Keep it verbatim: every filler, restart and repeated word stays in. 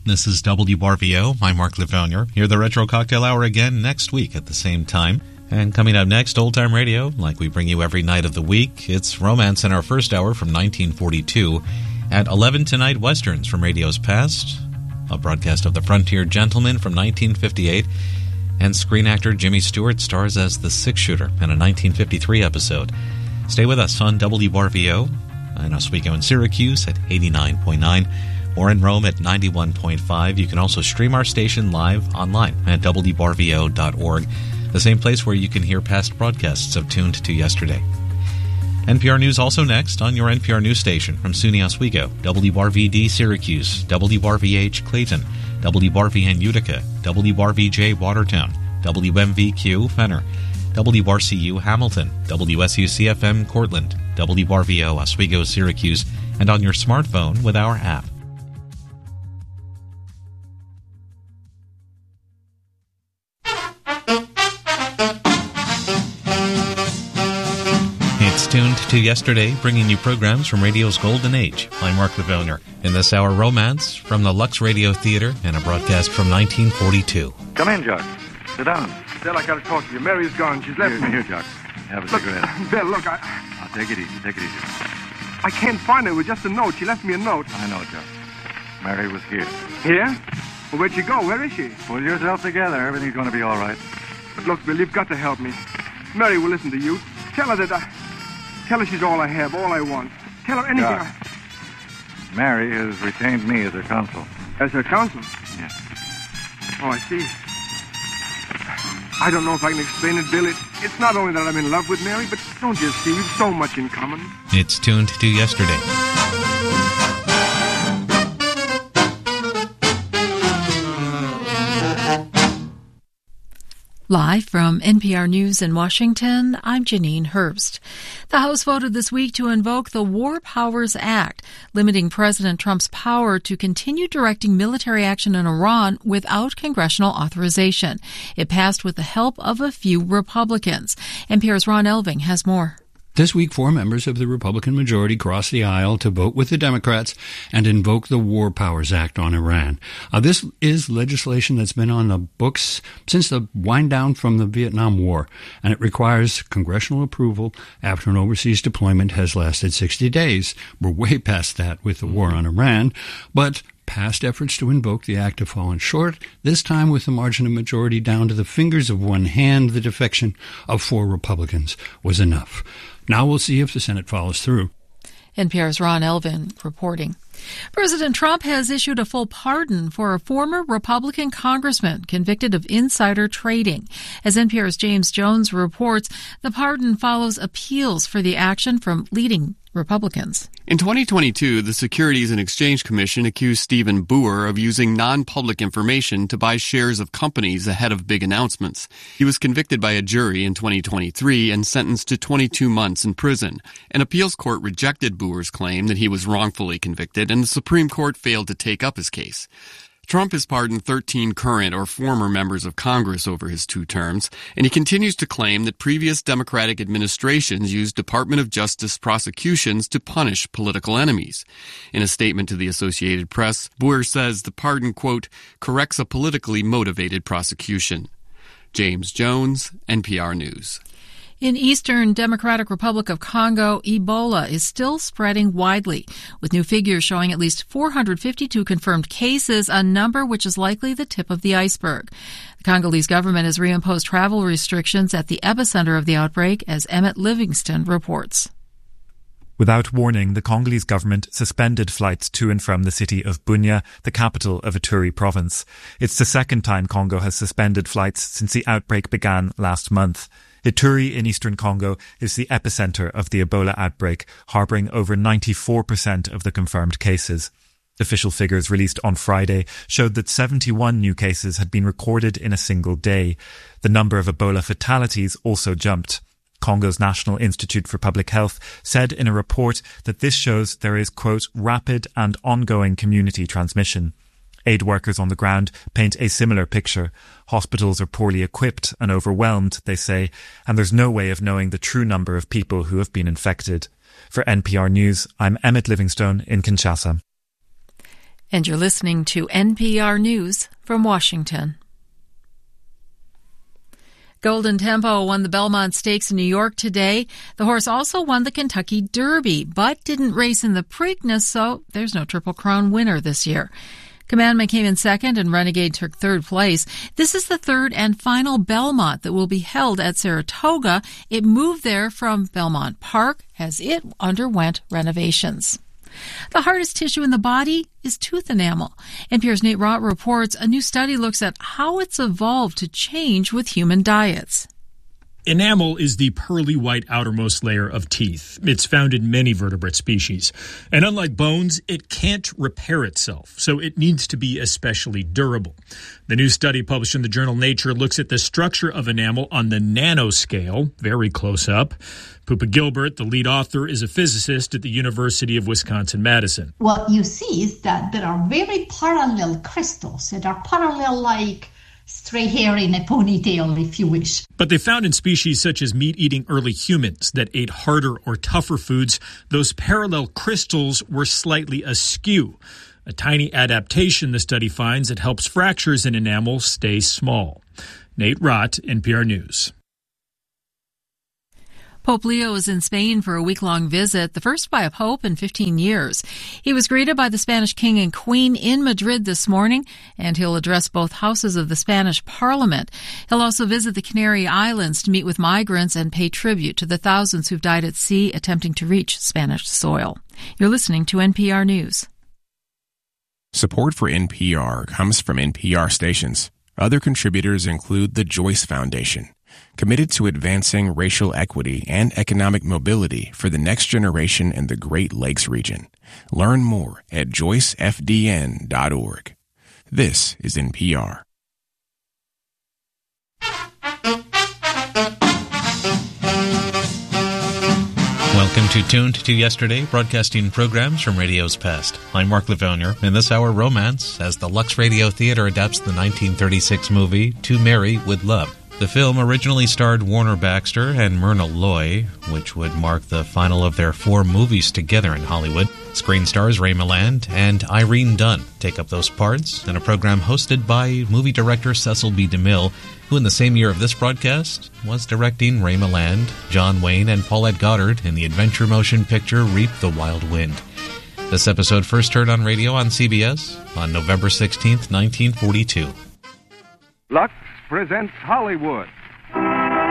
This is W R V O. I'm Mark Lefonier. Hear the Retro Cocktail Hour again next week at the same time. And coming up next, Old Time Radio, like we bring you every night of the week. It's Romance in our first hour from nineteen forty-two. At eleven tonight, Westerns from radio's past. A broadcast of The Frontier Gentleman from nineteen fifty-eight. And screen actor Jimmy Stewart stars as the six-shooter in a nineteen fifty-three episode. Stay with us on W R V O in Oswego and Syracuse at eighty-nine point nine. Or in Rome at ninety-one point five. You can also stream our station live online at W R V O dot org, the same place where you can hear past broadcasts of Tuned to Yesterday. N P R News also next on your N P R News station from SUNY Oswego, W R V D Syracuse, W R V H Clayton, W R V N Utica, W R V J Watertown, W M V Q Fenner, W R C U Hamilton, W S U C F M Cortland, W R V O Oswego Syracuse, and on your smartphone with our app. Tuned to Yesterday, bringing you programs from radio's golden age. I'm Mark Lefonier. In this hour, Romance from the Lux Radio Theater and a broadcast from nineteen forty-two. Come in, Jock. Sit down. Bill, I gotta talk to you. Mary's gone. She's left here, me. Here, Jock. Have a look, cigarette. Bill, look, I... I'll take it easy. Take it easy. I can't find her with just a note. She left me a note. I know, Jock. Mary was here. Here? Well, where'd she go? Where is she? Pull yourself together. Everything's going to be all right. But look, Bill, you've got to help me. Mary will listen to you. Tell her that I... Tell her she's all I have, all I want. Tell her anything Jock. I... Mary has retained me as her counsel. As her counsel? Yes. Oh, I see. I don't know if I can explain it, Bill. It, it's not only that I'm in love with Mary, but don't you see, we've so much in common. It's Tuned to Yesterday. Live from N P R News in Washington, I'm Janine Herbst. The House voted this week to invoke the War Powers Act, limiting President Trump's power to continue directing military action in Iran without congressional authorization. It passed with the help of a few Republicans. N P R's Ron Elving has more. This week, four members of the Republican majority crossed the aisle to vote with the Democrats and invoke the War Powers Act on Iran. Uh, this is legislation that's been on the books since the wind down from the Vietnam War, and it requires congressional approval after an overseas deployment has lasted sixty days. We're way past that with the war on Iran, but past efforts to invoke the act have fallen short, this time with the margin of majority down to the fingers of one hand. The defection of four Republicans was enough. Now we'll see if the Senate follows through. N P R's Ron Elvin reporting. President Trump has issued a full pardon for a former Republican congressman convicted of insider trading. As N P R's James Jones reports, the pardon follows appeals for the action from leading Republicans. In twenty twenty-two, the Securities and Exchange Commission accused Stephen Boer of using non-public information to buy shares of companies ahead of big announcements. He was convicted by a jury in twenty twenty-three and sentenced to twenty-two months in prison. An appeals court rejected Boer's claim that he was wrongfully convicted, and the Supreme Court failed to take up his case. Trump has pardoned thirteen current or former members of Congress over his two terms, and he continues to claim that previous Democratic administrations used Department of Justice prosecutions to punish political enemies. In a statement to the Associated Press, Boer says the pardon, quote, corrects a politically motivated prosecution. James Jones, N P R News. In Eastern Democratic Republic of Congo, Ebola is still spreading widely, with new figures showing at least four hundred fifty-two confirmed cases, a number which is likely the tip of the iceberg. The Congolese government has reimposed travel restrictions at the epicenter of the outbreak, as Emmett Livingston reports. Without warning, the Congolese government suspended flights to and from the city of Bunia, the capital of Ituri province. It's the second time Congo has suspended flights since the outbreak began last month. Ituri in eastern Congo is the epicenter of the Ebola outbreak, harboring over ninety-four percent of the confirmed cases. Official figures released on Friday showed that seventy-one new cases had been recorded in a single day. The number of Ebola fatalities also jumped. Congo's National Institute for Public Health said in a report that this shows there is, quote, rapid and ongoing community transmission. Aid workers on the ground paint a similar picture. Hospitals are poorly equipped and overwhelmed, they say, and there's no way of knowing the true number of people who have been infected. For N P R News, I'm Emmett Livingstone in Kinshasa. And you're listening to N P R News from Washington. Golden Tempo won the Belmont Stakes in New York today. The horse also won the Kentucky Derby, but didn't race in the Preakness, so there's no Triple Crown winner this year. Commandment came in second and Renegade took third place. This is the third and final Belmont that will be held at Saratoga. It moved there from Belmont Park as it underwent renovations. The hardest tissue in the body is tooth enamel. N P R's Nate Rott reports a new study looks at how it's evolved to change with human diets. Enamel is the pearly white outermost layer of teeth. It's found in many vertebrate species. And unlike bones, it can't repair itself, so it needs to be especially durable. The new study published in the journal Nature looks at the structure of enamel on the nanoscale, very close up. Poopa Gilbert, the lead author, is a physicist at the University of Wisconsin-Madison. What you see is that there are very parallel crystals that are parallel like stray hair in a ponytail, if you wish. But they found in species such as meat-eating early humans that ate harder or tougher foods, those parallel crystals were slightly askew. A tiny adaptation, the study finds, that helps fractures in enamel stay small. Nate Rott, N P R News. Pope Leo is in Spain for a week-long visit, the first by a pope in fifteen years. He was greeted by the Spanish king and queen in Madrid this morning, and he'll address both houses of the Spanish parliament. He'll also visit the Canary Islands to meet with migrants and pay tribute to the thousands who've died at sea attempting to reach Spanish soil. You're listening to N P R News. Support for N P R comes from N P R stations. Other contributors include the Joyce Foundation, committed to advancing racial equity and economic mobility for the next generation in the Great Lakes region. Learn more at joyce f d n dot org. This is N P R. Welcome to Tuned to Yesterday, broadcasting programs from radio's past. I'm Mark Livounier. In this hour, romance, as the Lux Radio Theater adapts the nineteen thirty-six movie To Marry with Love. The film originally starred Warner Baxter and Myrna Loy, which would mark the final of their four movies together in Hollywood. Screen stars Ray Milland and Irene Dunne take up those parts in a program hosted by movie director Cecil B. DeMille, who in the same year of this broadcast was directing Ray Milland, John Wayne, and Paulette Goddard in the adventure motion picture Reap the Wild Wind. This episode first heard on radio on C B S on November sixteenth, nineteen forty-two. Lux presents Hollywood.